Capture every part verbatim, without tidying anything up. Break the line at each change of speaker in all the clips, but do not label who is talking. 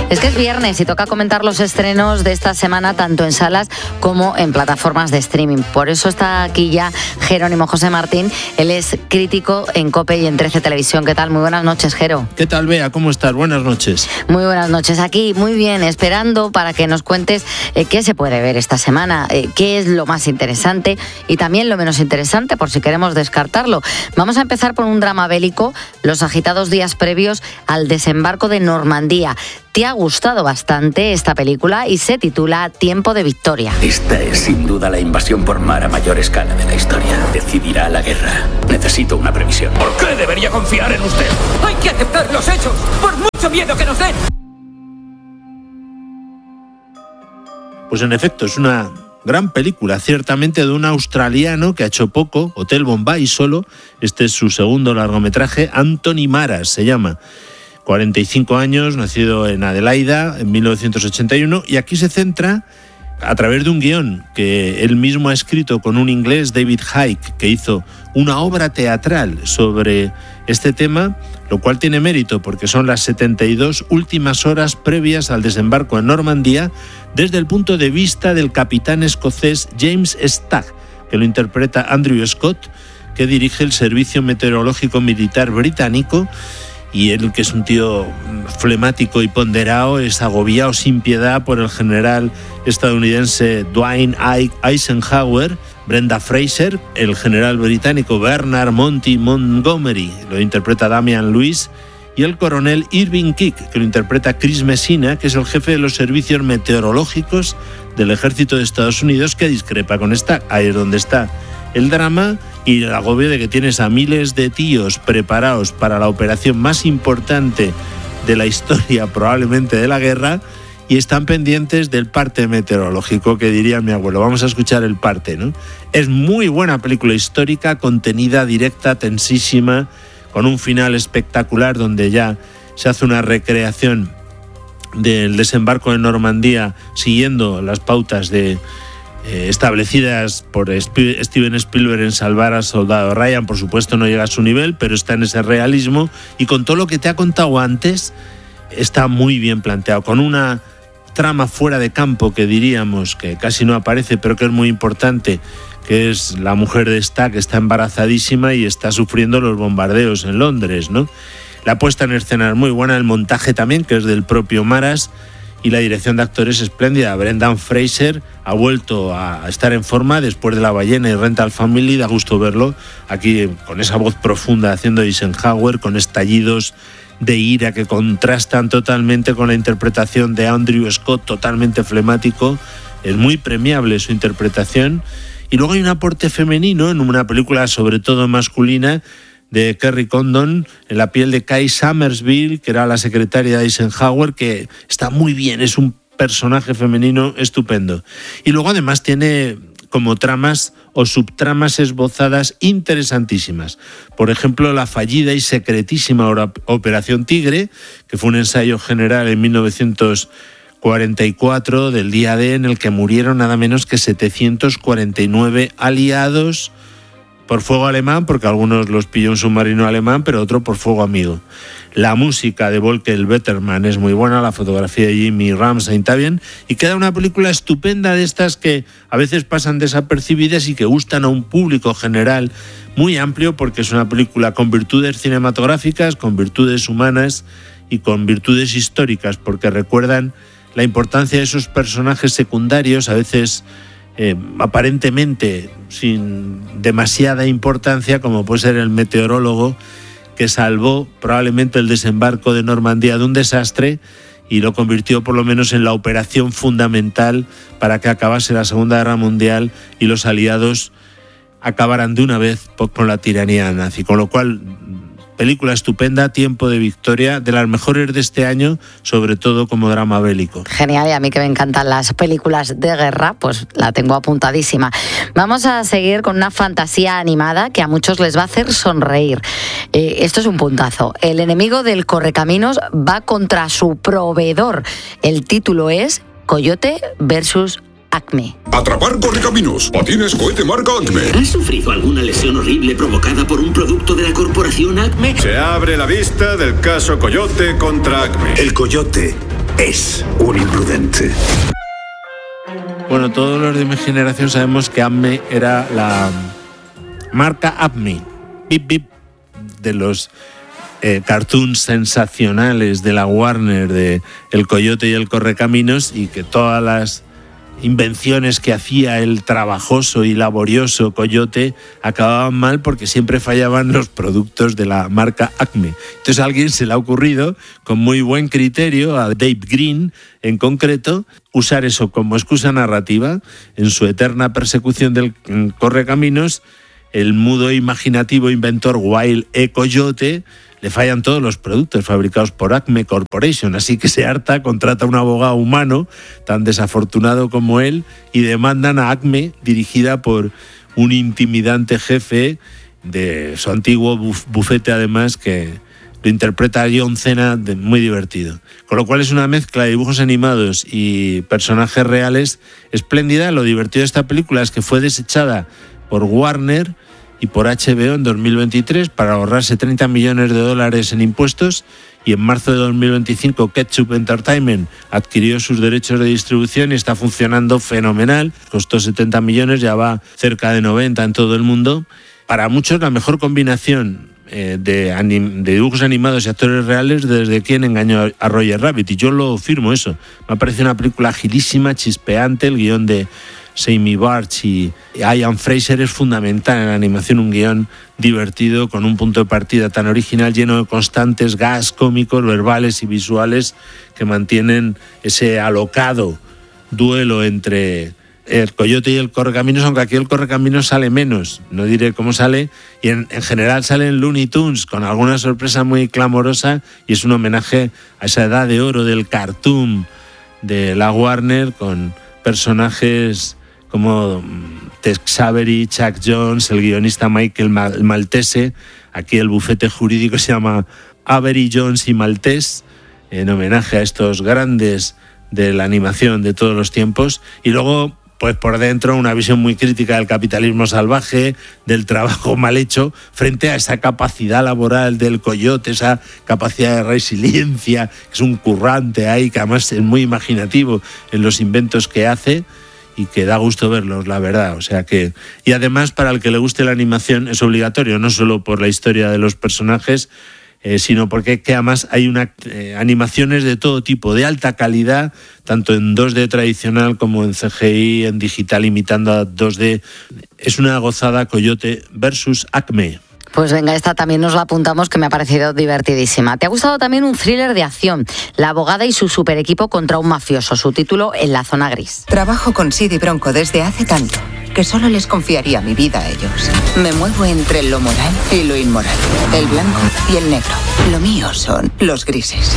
Es que es viernes y toca comentar los estrenos de esta semana tanto en salas como en plataformas de streaming. Por eso está aquí ya Jerónimo José Martín. Él es crítico en COPE y en trece Televisión. ¿Qué tal? Muy buenas noches, Jero.
¿Qué tal, Bea? ¿Cómo estás? Buenas noches.
Muy buenas noches. Aquí, muy bien, esperando para que nos cuentes eh, qué se puede ver esta semana, eh, qué es lo más interesante y también lo menos interesante, por si queremos descartarlo. Vamos a empezar por un drama bélico, los agitados días previos al desembarco de Normandía. Te ha gustado bastante esta película y se titula Tiempo de Victoria.
Esta es sin duda la invasión por mar a mayor escala de la historia. Decidirá la guerra. Necesito una previsión.
¿Por qué debería confiar en usted? Hay que aceptar los hechos, por mucho miedo que nos den.
Pues en efecto, es una gran película, ciertamente, de un australiano que ha hecho poco, Hotel Bombay solo. Este es su segundo largometraje, Anthony Maras se llama. cuarenta y cinco años, nacido en Adelaida en mil novecientos ochenta y uno, y aquí se centra a través de un guión que él mismo ha escrito con un inglés, David Icke, que hizo una obra teatral sobre este tema, lo cual tiene mérito porque son las setenta y dos últimas horas previas al desembarco en Normandía desde el punto de vista del capitán escocés James Stagg, que lo interpreta Andrew Scott, que dirige el Servicio Meteorológico Militar Británico. Y él, que es un tío flemático y ponderado, es agobiado sin piedad por el general estadounidense Dwight Eisenhower, Brenda Fraser, el general británico Bernard Monty Montgomery, lo interpreta Damian Lewis, y el coronel Irving Kick, que lo interpreta Chris Messina, que es el jefe de los servicios meteorológicos del ejército de Estados Unidos, que discrepa con esta. Ahí es donde está el drama y el agobio de que tienes a miles de tíos preparados para la operación más importante de la historia, probablemente de la guerra, y están pendientes del parte meteorológico, que diría mi abuelo. Vamos a escuchar el parte, ¿no? Es muy buena película histórica, contenida, directa, tensísima, con un final espectacular donde ya se hace una recreación del desembarco en Normandía siguiendo las pautas de Eh, establecidas por Sp- Steven Spielberg en Salvar al Soldado Ryan. Por supuesto no llega a su nivel, pero está en ese realismo, y con todo lo que te ha contado antes está muy bien planteado, con una trama fuera de campo que diríamos que casi no aparece, pero que es muy importante, que es la mujer de Stagg, que está embarazadísima y está sufriendo los bombardeos en Londres, ¿no? La puesta en escena es muy buena, el montaje también, que es del propio Maras, y la dirección de actores espléndida. Brendan Fraser ha vuelto a estar en forma después de La ballena y Rental Family. Da gusto verlo aquí con esa voz profunda haciendo Eisenhower, con estallidos de ira que contrastan totalmente con la interpretación de Andrew Scott, totalmente flemático. Es muy premiable su interpretación. Y luego hay un aporte femenino en una película sobre todo masculina de Kerry Condon, en la piel de Kay Summersville, que era la secretaria de Eisenhower, que está muy bien, es un personaje femenino estupendo. Y luego además tiene como tramas o subtramas esbozadas interesantísimas. Por ejemplo, la fallida y secretísima Operación Tigre, que fue un ensayo general en mil novecientos cuarenta y cuatro del día D, en el que murieron nada menos que setecientos cuarenta y nueve aliados por fuego alemán, porque algunos los pilló un submarino alemán, pero otro por fuego amigo. La música de Volker Betterman es muy buena, la fotografía de Jimmy Ramsey está bien, y queda una película estupenda de estas que a veces pasan desapercibidas y que gustan a un público general muy amplio, porque es una película con virtudes cinematográficas, con virtudes humanas y con virtudes históricas, porque recuerdan la importancia de esos personajes secundarios, a veces Eh, aparentemente sin demasiada importancia, como puede ser el meteorólogo que salvó probablemente el desembarco de Normandía de un desastre y lo convirtió por lo menos en la operación fundamental para que acabase la Segunda Guerra Mundial y los aliados acabaran de una vez con la tiranía nazi. Con lo cual, película estupenda, Tiempo de Victoria, de las mejores de este año, sobre todo como drama bélico.
Genial, y a mí que me encantan las películas de guerra, pues la tengo apuntadísima. Vamos a seguir con una fantasía animada que a muchos les va a hacer sonreír. Eh, esto es un puntazo. El enemigo del correcaminos va contra su proveedor. El título es Coyote versus Acme.
Atrapar correcaminos. Patines cohete marca Acme.
¿Has sufrido alguna lesión horrible provocada por un producto de la corporación Acme?
Se abre la vista del caso Coyote contra Acme.
El Coyote
es un imprudente.
Bueno, todos los de mi generación sabemos que Acme era la marca Acme, bip bip, de los eh, cartoons sensacionales de la Warner, de El Coyote y el Correcaminos, y que todas las invenciones que hacía el trabajoso y laborioso Coyote acababan mal porque siempre fallaban los productos de la marca Acme. Entonces a alguien se le ha ocurrido, con muy buen criterio, a Dave Green en concreto, usar eso como excusa narrativa. En su eterna persecución del Correcaminos, el mudo e imaginativo inventor Wild E. Coyote le fallan todos los productos fabricados por Acme Corporation, así que se harta, contrata a un abogado humano tan desafortunado como él y demandan a Acme, dirigida por un intimidante jefe de su antiguo buf- bufete, además, que lo interpreta John Cena, de, muy divertido. Con lo cual es una mezcla de dibujos animados y personajes reales espléndida. Lo divertido de esta película es que fue desechada por Warner y por H B O en dos mil veintitrés para ahorrarse treinta millones de dólares en impuestos, y en marzo de dos mil veinticinco Ketchup Entertainment adquirió sus derechos de distribución y está funcionando fenomenal. Costó setenta millones, ya va cerca de noventa en todo el mundo. Para muchos la mejor combinación eh, de, anim- de dibujos animados y actores reales desde Quien engañó a Roger Rabbit, y yo lo firmo eso. Me ha parecido una película agilísima, chispeante. El guión de Sammy Barch y Ian Fraser es fundamental en la animación, un guión divertido con un punto de partida tan original, lleno de constantes gags cómicos, verbales y visuales que mantienen ese alocado duelo entre el Coyote y el Correcaminos, aunque aquí el Correcaminos sale menos, no diré cómo sale, y en, en general salen Looney Tunes con alguna sorpresa muy clamorosa, y es un homenaje a esa edad de oro del cartoon de la Warner, con personajes como Tex Avery, Chuck Jones, el guionista Michael Maltese. Aquí el bufete jurídico se llama Avery, Jones y Maltese, en homenaje a estos grandes de la animación de todos los tiempos. Y luego, pues por dentro, una visión muy crítica del capitalismo salvaje, del trabajo mal hecho, frente a esa capacidad laboral del Coyote, esa capacidad de resiliencia, que es un currante ahí, que además es muy imaginativo en los inventos que hace, y que da gusto verlos, la verdad. O sea que, y además, para el que le guste la animación es obligatorio, no solo por la historia de los personajes, eh, sino porque que además hay una, eh, animaciones de todo tipo, de alta calidad, tanto en dos D tradicional como en C G I, en digital imitando a dos D. Es una gozada. Coyote versus Acme.
Pues venga, esta también nos la apuntamos, que me ha parecido divertidísima. ¿Te ha gustado también un thriller de acción? La abogada y su super equipo contra un mafioso. Su título, En la zona gris.
Trabajo con Sid y Bronco desde hace tanto que solo les confiaría mi vida a ellos. Me muevo entre lo moral y lo inmoral, el blanco y el negro. Lo mío son los grises.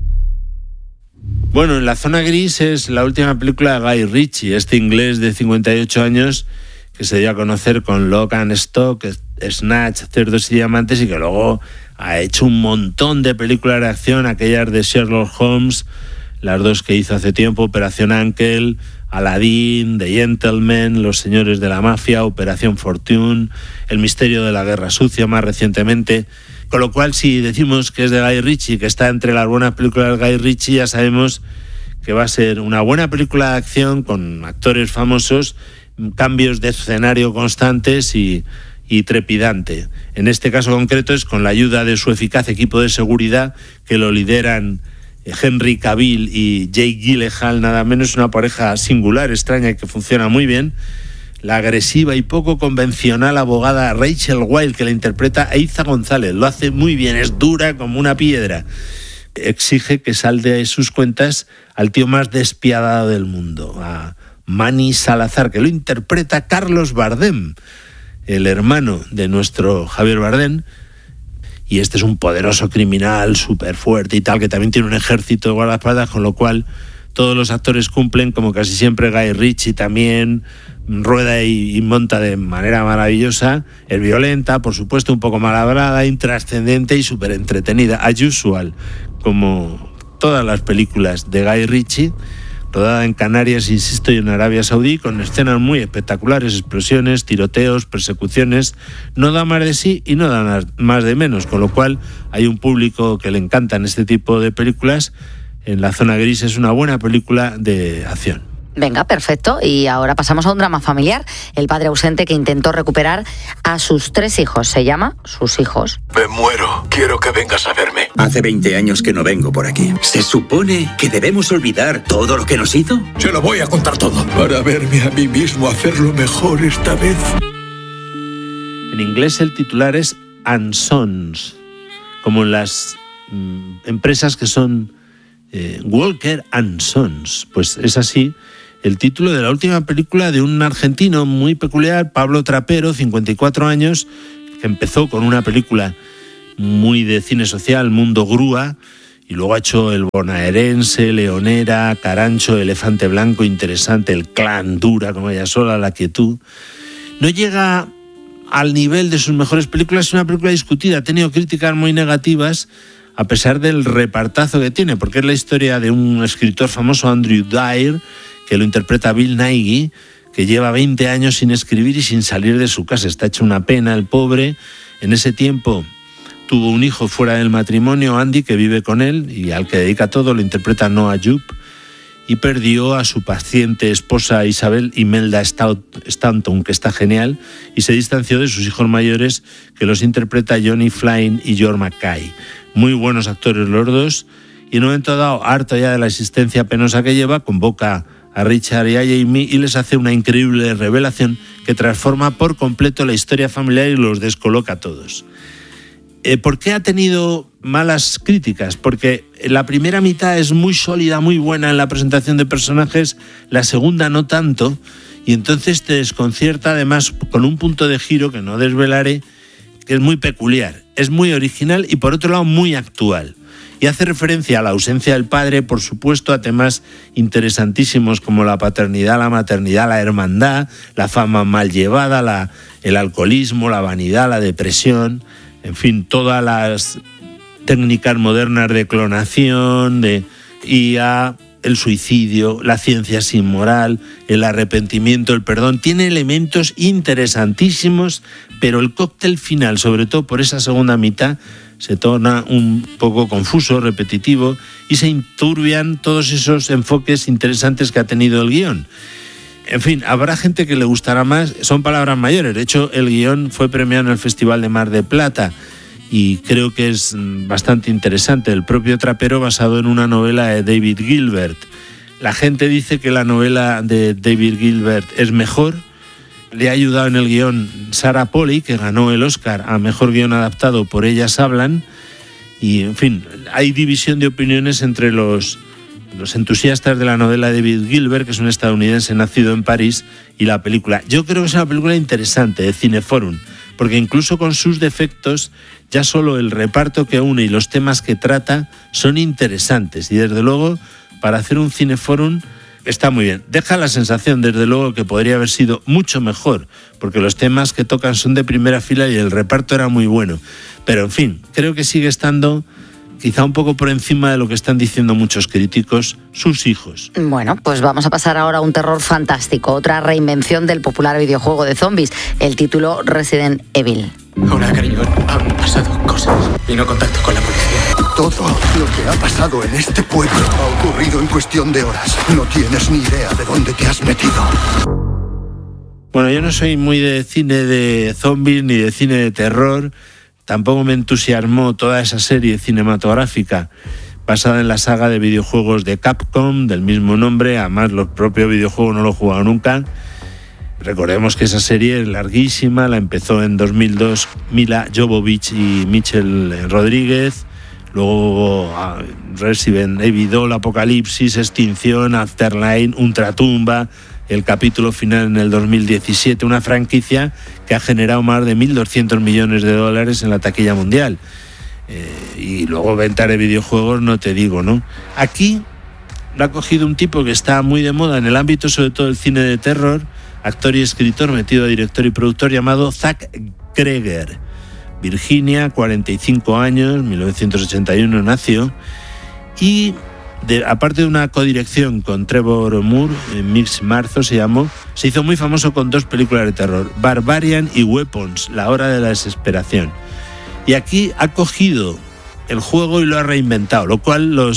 Bueno, En la zona gris es la última película de Guy Ritchie, este inglés de cincuenta y ocho años que se dio a conocer con Lock and Stock, Snatch, Cerdos y Diamantes, y que luego ha hecho un montón de películas de acción, aquellas de Sherlock Holmes, las dos que hizo hace tiempo, Operación Ankel, Aladdin, The Gentleman, Los Señores de la Mafia, Operación Fortune, El Misterio de la Guerra Sucia más recientemente. Con lo cual, si decimos que es de Guy Ritchie, que está entre las buenas películas de Guy Ritchie, ya sabemos que va a ser una buena película de acción con actores famosos, cambios de escenario constantes y, y trepidante. En este caso concreto es con la ayuda de su eficaz equipo de seguridad, que lo lideran Henry Cavill y Jake Gyllenhaal, nada menos, una pareja singular, extraña y que funciona muy bien. La agresiva y poco convencional abogada Rachel Weisz, que la interpreta Eiza González, lo hace muy bien, es dura como una piedra. Exige que salde de sus cuentas al tío más despiadado del mundo, a Manny Salazar, que lo interpreta Carlos Bardem, el hermano de nuestro Javier Bardem. Y este es un poderoso criminal súper fuerte y tal, que también tiene un ejército de guardaespaldas, con lo cual todos los actores cumplen, como casi siempre Guy Ritchie también rueda y, y monta de manera maravillosa. Es violenta, por supuesto, un poco malhablada, intrascendente y súper entretenida, as usual, como todas las películas de Guy Ritchie. Rodada en Canarias, insisto, y en Arabia Saudí, con escenas muy espectaculares, explosiones, tiroteos, persecuciones. No da más de sí y no da más de menos, con lo cual hay un público que le encantan este tipo de películas, en la zona gris. Es una buena película de acción.
Venga, perfecto. Y ahora pasamos a un drama familiar. El padre ausente que intentó recuperar a sus tres hijos. Se llama Sus hijos.
Me muero. Quiero que vengas a verme.
Hace veinte años que no vengo por aquí. ¿Se supone que debemos olvidar todo lo que nos hizo?
Se lo voy a contar todo. Para verme a mí mismo hacerlo mejor esta vez.
En inglés el titular es And Sons, como en las mm, empresas que son eh, Walker and Sons. Pues es así el título de la última película de un argentino muy peculiar, Pablo Trapero, cincuenta y cuatro años, que empezó con una película muy de cine social, Mundo Grúa, y luego ha hecho El Bonaerense, Leonera, Carancho, Elefante Blanco, interesante, El Clan, Dura, como ella sola, La Quietud. No llega al nivel de sus mejores películas, es una película discutida, ha tenido críticas muy negativas, a pesar del repartazo que tiene, porque es la historia de un escritor famoso, Andrew Dyer, que lo interpreta Bill Nighy, que lleva veinte años sin escribir y sin salir de su casa. Está hecho una pena el pobre. En ese tiempo tuvo un hijo fuera del matrimonio, Andy, que vive con él y al que dedica todo, lo interpreta Noah Jupe, y perdió a su paciente esposa Isabel Imelda Stanton, que está genial, y se distanció de sus hijos mayores, que los interpreta Johnny Flynn y George Mackay. Muy buenos actores los dos, y en un momento dado, harto ya de la existencia penosa que lleva, convoca a Richard y a Jamie y les hace una increíble revelación que transforma por completo la historia familiar y los descoloca a todos. Eh, ¿Por qué ha tenido malas críticas? Porque la primera mitad es muy sólida, muy buena en la presentación de personajes, la segunda no tanto, y entonces te desconcierta, además con un punto de giro que no desvelaré, que es muy peculiar, es muy original y por otro lado muy actual. Y hace referencia a la ausencia del padre, por supuesto, a temas interesantísimos como la paternidad, la maternidad, la hermandad, la fama mal llevada, la, el alcoholismo, la vanidad, la depresión, en fin, todas las técnicas modernas de clonación, de I A, el suicidio, la ciencia sin moral, el arrepentimiento, el perdón. Tiene elementos interesantísimos, pero el cóctel final, sobre todo por esa segunda mitad, se torna un poco confuso, repetitivo, y se enturbian todos esos enfoques interesantes que ha tenido el guión. En fin, habrá gente que le gustará más, son palabras mayores. De hecho, el guión fue premiado en el Festival de Mar de Plata y creo que es bastante interesante. El propio Trapero, basado en una novela de David Gilbert. La gente dice que la novela de David Gilbert es mejor. Le ha ayudado en el guión Sarah Polley, que ganó el Oscar a Mejor Guión Adaptado por Ellas Hablan. Y, en fin, hay división de opiniones entre los, los entusiastas de la novela de David Gilbert, que es un estadounidense nacido en París, y la película. Yo creo que es una película interesante, de Cineforum, porque incluso con sus defectos, ya solo el reparto que une y los temas que trata son interesantes. Y, desde luego, para hacer un Cineforum está muy bien. Deja la sensación, desde luego, que podría haber sido mucho mejor, porque los temas que tocan son de primera fila y el reparto era muy bueno. Pero, en fin, creo que sigue estando quizá un poco por encima de lo que están diciendo muchos críticos, Sus hijos.
Bueno, pues vamos a pasar ahora a un terror fantástico, otra reinvención del popular videojuego de zombies, el título Resident Evil.
Hola, cariño. Han pasado cosas y no contacto con la policía.
Todo lo que ha pasado en este pueblo ha ocurrido en cuestión de horas. No tienes ni idea de dónde te has metido.
Bueno, yo no soy muy de cine de zombies ni de cine de terror. Tampoco me entusiasmó toda esa serie cinematográfica basada en la saga de videojuegos de Capcom, del mismo nombre. Además, los propios videojuegos no lo he jugado nunca. Recordemos que esa serie es larguísima, la empezó en dos mil dos Mila Jovovich y Michelle Rodríguez. Luego Resident Evil dos, Apocalipsis, Extinción, Afterlife, Ultratumba, el capítulo final en el dos mil diecisiete, una franquicia que ha generado más de mil doscientos millones de dólares en la taquilla mundial. Eh, y luego venta de videojuegos, no te digo, ¿no? Aquí lo ha cogido un tipo que está muy de moda en el ámbito, sobre todo del cine de terror, actor y escritor, metido a director y productor, llamado Zach Greger. Virginia, cuarenta y cinco años, mil novecientos ochenta y uno nació, y de, aparte de una codirección con Trevor Moore, en Mix Marzo se llamó, se hizo muy famoso con dos películas de terror, Barbarian y Weapons, La hora de la desesperación. Y aquí ha cogido el juego y lo ha reinventado, lo cual los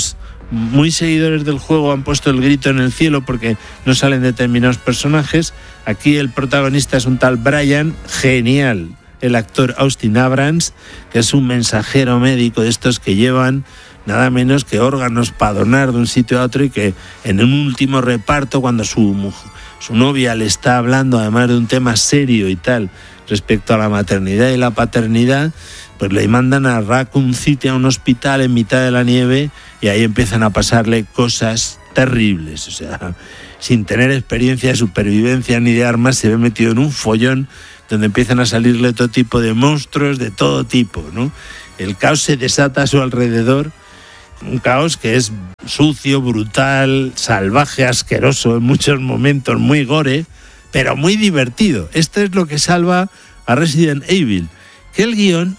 muy seguidores del juego han puesto el grito en el cielo porque no salen determinados personajes. Aquí el protagonista es un tal Brian, genial, el actor Austin Abrams, que es un mensajero médico de estos que llevan nada menos que órganos para donar de un sitio a otro, y que en un último reparto, cuando su, su novia le está hablando además de un tema serio y tal respecto a la maternidad y la paternidad, pues le mandan a Raccoon City, a un hospital en mitad de la nieve, y ahí empiezan a pasarle cosas terribles. O sea, sin tener experiencia de supervivencia ni de armas, se ve metido en un follón donde empiezan a salirle todo tipo de monstruos de todo tipo, ¿no? El caos se desata a su alrededor, un caos que es sucio, brutal, salvaje, asqueroso en muchos momentos, muy gore, pero muy divertido. Esto es lo que salva a Resident Evil, que el guión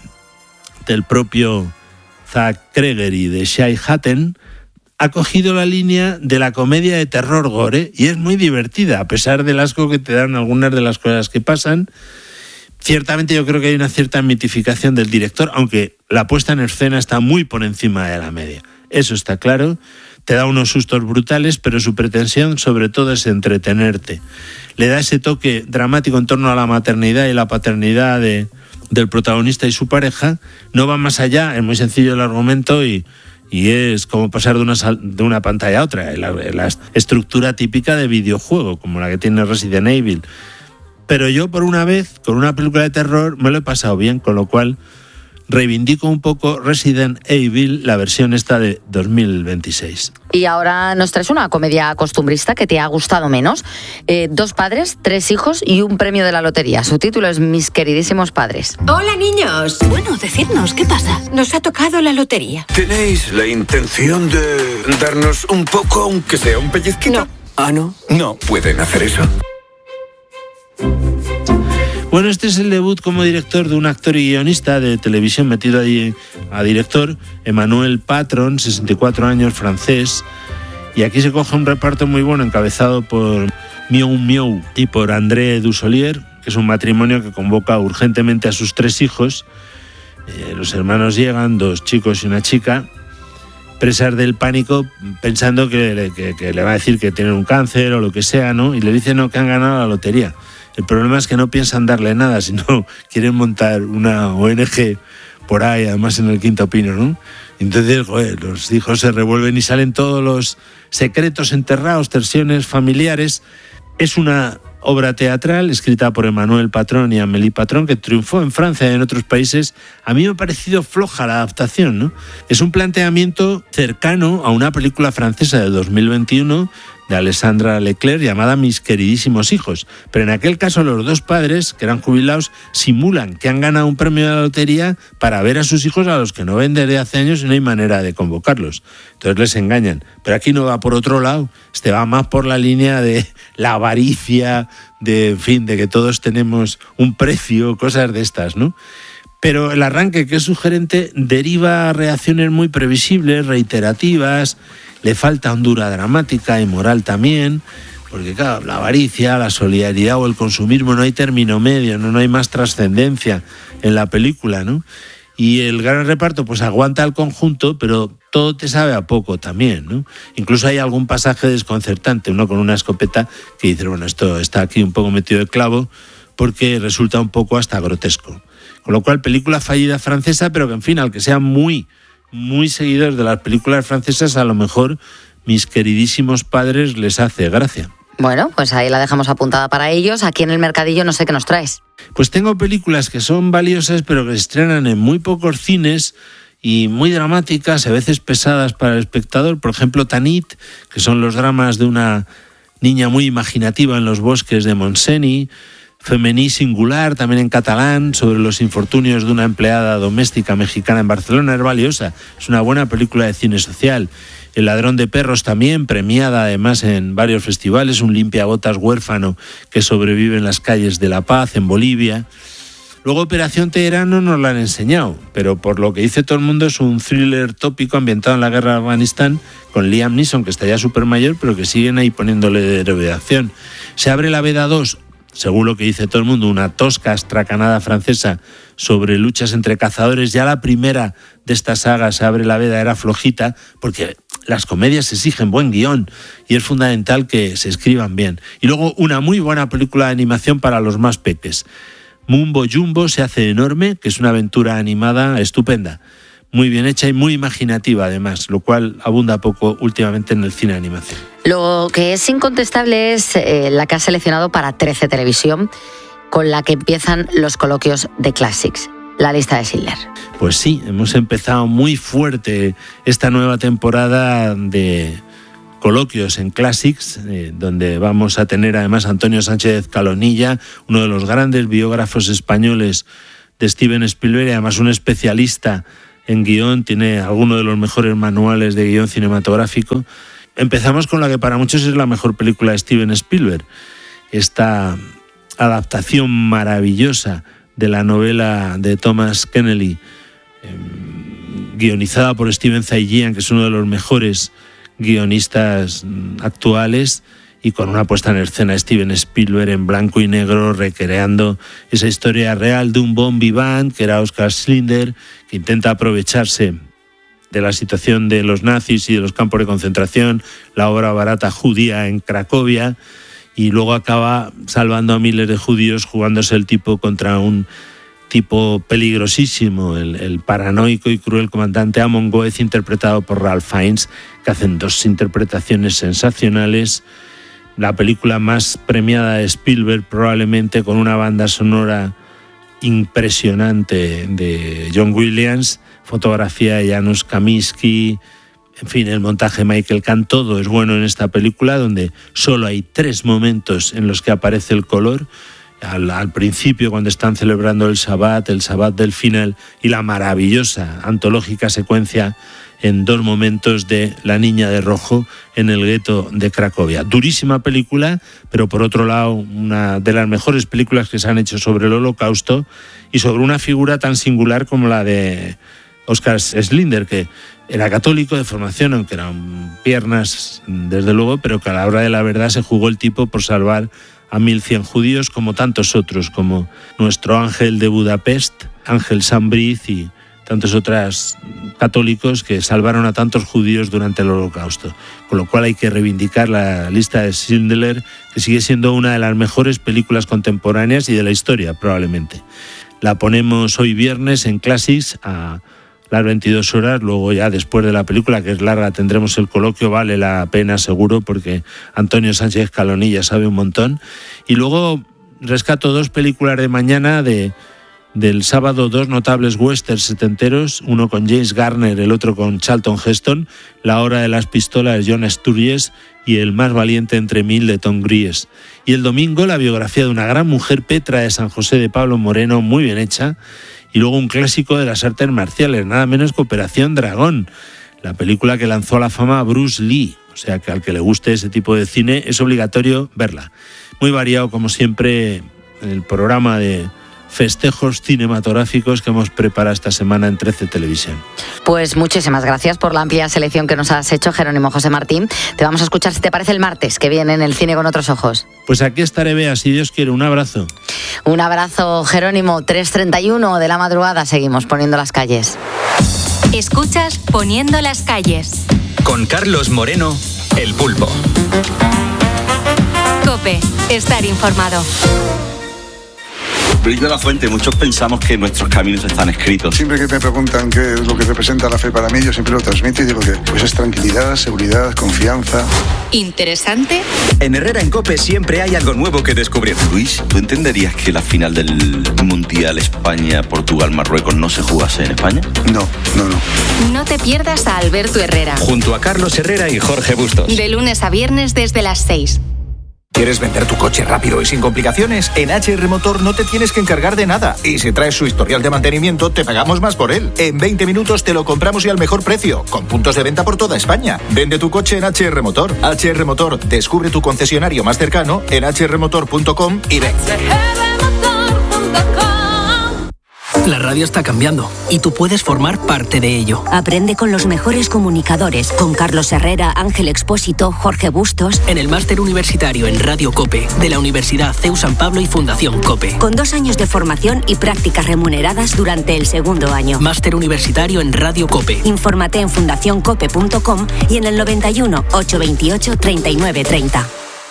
del propio Zach Kreger y de Shai Hatton ha cogido la línea de la comedia de terror gore, y es muy divertida, a pesar del asco que te dan algunas de las cosas que pasan. Ciertamente yo creo que hay una cierta mitificación del director, aunque la puesta en escena está muy por encima de la media. Eso está claro. Te da unos sustos brutales, pero su pretensión sobre todo es entretenerte. Le da ese toque dramático en torno a la maternidad y la paternidad de, del protagonista y su pareja. No va más allá, es muy sencillo el argumento y, y es como pasar de una, de una pantalla a otra. La, la estructura típica de videojuego, como la que tiene Resident Evil. Pero yo, por una vez, con una película de terror, me lo he pasado bien, con lo cual reivindico un poco Resident Evil, la versión esta de dos mil veintiséis.
Y ahora nos traes una comedia costumbrista que te ha gustado menos. Eh, dos padres, tres hijos y un premio de la lotería. Su título es Mis queridísimos padres.
Hola, niños.
Bueno, decidnos, ¿qué pasa?
Nos ha tocado la lotería.
¿Tenéis la intención de darnos un poco, aunque sea un pellizquito?
No.
¿Ah, no? No pueden hacer eso.
Bueno, este es el debut como director de un actor y guionista de televisión metido ahí a director, Emmanuel Patron, sesenta y cuatro años, francés, y aquí se coge un reparto muy bueno encabezado por Miou Miou y por André Dussolier, que es un matrimonio que convoca urgentemente a sus tres hijos. Eh, los hermanos llegan, dos chicos y una chica, presas del pánico, pensando que, que, que le va a decir que tienen un cáncer o lo que sea, ¿no? Y le dicen no, que han ganado la lotería. El problema es que no piensan darle nada, sino quieren montar una O N G por ahí, además en el Quinto Pino, ¿no? Entonces, joder, los hijos se revuelven y salen todos los secretos enterrados, tensiones familiares. Es una obra teatral escrita por Emmanuel Patron y Amélie Patron, que triunfó en Francia y en otros países. A mí me ha parecido floja la adaptación, ¿no? Es un planteamiento cercano a una película francesa de dos mil veintiuno de Alessandra Leclerc llamada Mis queridísimos hijos. Pero en aquel caso los dos padres, que eran jubilados, simulan que han ganado un premio de la lotería para ver a sus hijos, a los que no ven desde hace años y no hay manera de convocarlos. Entonces les engañan. Pero aquí no va por otro lado, este va más por la línea de la avaricia, de, en fin, de que todos tenemos un precio, cosas de estas, ¿no? Pero el arranque, que es sugerente, deriva a reacciones muy previsibles, reiterativas. Le falta hondura dramática y moral también, porque claro, la avaricia, la solidaridad o el consumismo, no hay término medio, no, no hay más trascendencia en la película, ¿no? Y el gran reparto pues aguanta el conjunto, pero todo te sabe a poco también, ¿no? Incluso hay algún pasaje desconcertante, uno con una escopeta que dice, bueno, esto está aquí un poco metido de clavo, porque resulta un poco hasta grotesco. Con lo cual, película fallida francesa, pero que en fin, al que sea muy... muy seguidores de las películas francesas, a lo mejor Mis queridísimos padres les hace gracia.
Bueno, pues ahí la dejamos apuntada para ellos. Aquí en el mercadillo no sé qué nos traes.
Pues tengo películas que son valiosas, pero que se estrenan en muy pocos cines y muy dramáticas, a veces pesadas para el espectador. Por ejemplo, Tanit, que son los dramas de una niña muy imaginativa en los bosques de Montseny. Femení Singular, también en catalán, sobre los infortunios de una empleada doméstica mexicana en Barcelona, es valiosa. Es una buena película de cine social. El ladrón de perros también, premiada además en varios festivales, un limpiabotas huérfano que sobrevive en las calles de La Paz, en Bolivia. Luego Operación Teherán no nos la han enseñado, pero por lo que dice todo el mundo es un thriller tópico ambientado en la guerra de Afganistán, con Liam Neeson, que está ya súper mayor, pero que siguen ahí poniéndole de revelación. Se abre la veda dos, según lo que dice todo el mundo, una tosca astracanada francesa sobre luchas entre cazadores. Ya la primera de esta saga, Se abre la veda, era flojita, porque las comedias exigen buen guión y es fundamental que se escriban bien. Y luego una muy buena película de animación para los más peques. Mumbo Jumbo se hace enorme, que es una aventura animada estupenda, muy bien hecha y muy imaginativa además, lo cual abunda poco últimamente en el cine de animación.
Lo que es incontestable es eh, la que ha seleccionado para trece Televisión, con la que empiezan los coloquios de Classics, la lista de Schindler.
Pues sí, hemos empezado muy fuerte esta nueva temporada de coloquios en Classics, eh, donde vamos a tener además a Antonio Sánchez Calonilla, uno de los grandes biógrafos españoles de Steven Spielberg, y además un especialista en guión, tiene alguno de los mejores manuales de guión cinematográfico. Empezamos con la que para muchos es la mejor película de Steven Spielberg, esta adaptación maravillosa de la novela de Thomas Keneally, eh, guionizada por Steven Zaillian, que es uno de los mejores guionistas actuales, y con una puesta en escena de Steven Spielberg en blanco y negro, recreando esa historia real de un bon vivant que era Oskar Schindler, que intenta aprovecharse de la situación de los nazis y de los campos de concentración, la obra barata judía en Cracovia, y luego acaba salvando a miles de judíos, jugándose el tipo contra un tipo peligrosísimo, el, el paranoico y cruel comandante Amon Goeth, interpretado por Ralph Fiennes, que hacen dos interpretaciones sensacionales. La película más premiada de Spielberg, probablemente, con una banda sonora impresionante de John Williams, fotografía de Janusz Kaminski, en fin, el montaje de Michael Kahn, todo es bueno en esta película, donde solo hay tres momentos en los que aparece el color. Al, al principio, cuando están celebrando el Shabbat, el Shabbat del final, y la maravillosa, antológica secuencia en dos momentos de La niña de rojo en el gueto de Cracovia. Durísima película, pero por otro lado una de las mejores películas que se han hecho sobre el Holocausto y sobre una figura tan singular como la de Oskar Schindler, que era católico de formación, aunque eran piernas desde luego, pero que a la hora de la verdad se jugó el tipo por salvar a mil cien judíos, como tantos otros, como nuestro Ángel de Budapest, Ángel Sambriz y tantos otros católicos que salvaron a tantos judíos durante el Holocausto. Con lo cual hay que reivindicar la lista de Schindler, que sigue siendo una de las mejores películas contemporáneas y de la historia, probablemente. La ponemos hoy viernes en Classics a las veintidós horas, luego ya después de la película, que es larga, tendremos el coloquio, vale la pena seguro, porque Antonio Sánchez Calonilla sabe un montón. Y luego rescato dos películas de mañana de... del sábado, dos notables westerns setenteros, uno con James Garner, el otro con Charlton Heston, La hora de las pistolas de John Sturges y El más valiente entre mil de Tom Gries. Y el domingo la biografía de una gran mujer, Petra de San José, de Pablo Moreno, muy bien hecha, y luego un clásico de las artes marciales, nada menos que Operación Dragón, la película que lanzó a la fama a Bruce Lee, o sea que al que le guste ese tipo de cine es obligatorio verla. Muy variado, como siempre, en el programa de festejos cinematográficos que hemos preparado esta semana en trece Televisión.
Pues muchísimas gracias por la amplia selección que nos has hecho, Jerónimo José Martín. Te vamos a escuchar, si te parece, el martes, que viene en El cine con otros ojos.
Pues aquí estaré, Bea, si Dios quiere. Un abrazo.
Un abrazo, Jerónimo. tres treinta y uno de la madrugada, seguimos poniendo las calles.
Escuchas Poniendo las calles.
Con Carlos Moreno, El Pulpo.
COPE, estar informado.
Brillo de la Fuente, muchos pensamos que nuestros caminos están escritos.
Siempre que me preguntan qué es lo que representa la fe para mí, yo siempre lo transmito y digo que pues es tranquilidad, seguridad, confianza.
¿Interesante?
En Herrera en COPE siempre hay algo nuevo que descubrir.
Luis, ¿tú entenderías que la final del Mundial España-Portugal-Marruecos no se jugase en España?
No, no, no.
No te pierdas a Alberto Herrera.
Junto a Carlos Herrera y Jorge Bustos.
De lunes a viernes desde las seis.
¿Quieres vender tu coche rápido y sin complicaciones? En H R Motor no te tienes que encargar de nada. Y si traes su historial de mantenimiento, te pagamos más por él. En veinte minutos te lo compramos y al mejor precio, con puntos de venta por toda España. Vende tu coche en H R Motor. H R Motor, descubre tu concesionario más cercano en h r motor punto com y ven.
La radio está cambiando y tú puedes formar parte de ello.
Aprende con los mejores comunicadores, con Carlos Herrera, Ángel Expósito, Jorge Bustos.
En el Máster Universitario en Radio COPE de la Universidad C E U San Pablo y Fundación COPE.
Con dos años de formación y prácticas remuneradas durante el segundo año.
Máster Universitario en Radio COPE.
Infórmate en fundación cope punto com y en el noventa y uno, ochocientos veintiocho, treinta y nueve treinta.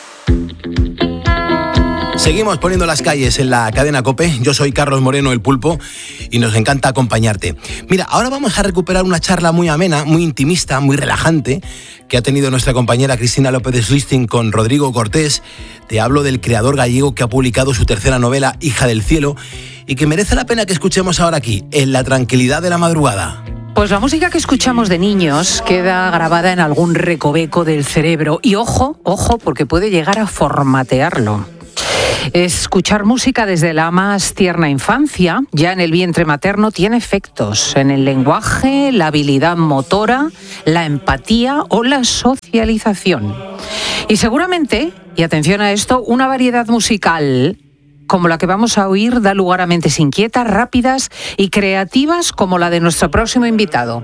Seguimos poniendo las calles en la cadena COPE. Yo soy Carlos Moreno, el Pulpo, y nos encanta acompañarte. Mira, ahora vamos a recuperar una charla muy amena, muy intimista, muy relajante, que ha tenido nuestra compañera Cristina López de Slisting con Rodrigo Cortés. Te hablo del creador gallego que ha publicado su tercera novela, Hija del Cielo, y que merece la pena que escuchemos ahora aquí, en la tranquilidad de la madrugada.
Pues la música que escuchamos de niños queda grabada en algún recoveco del cerebro. Y ojo, ojo, porque puede llegar a formatearlo. Escuchar música desde la más tierna infancia, ya en el vientre materno, tiene efectos en el lenguaje, la habilidad motora, la empatía o la socialización. Y seguramente, y atención a esto, una variedad musical como la que vamos a oír da lugar a mentes inquietas, rápidas y creativas como la de nuestro próximo invitado.